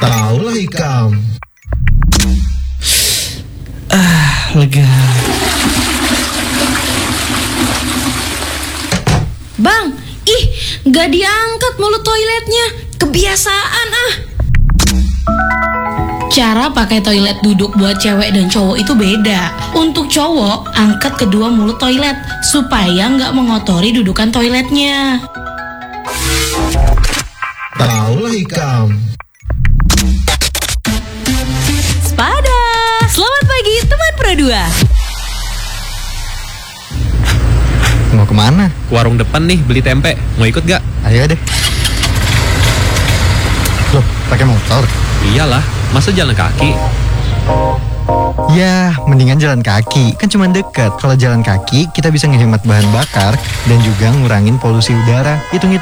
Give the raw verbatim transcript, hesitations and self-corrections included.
Taulah Ikam. Ah, lega. Bang, ih, gak diangkat mulut toiletnya. Kebiasaan ah. Cara pakai toilet duduk buat cewek dan cowok itu beda. Untuk cowok, angkat kedua mulut toilet supaya nggak mengotori dudukan toiletnya. Taulah Ikam. Sepada, selamat pagi teman Pro dua. Mau kemana? Warung depan nih beli tempe. Mau ikut gak? Ayo deh. Loh, pakai motor? Iyalah, masa jalan kaki? Ya, mendingan jalan kaki. Kan cuma deket. Kalau jalan kaki, kita bisa ngehemat bahan bakar dan juga ngurangin polusi udara. Hitung-hitung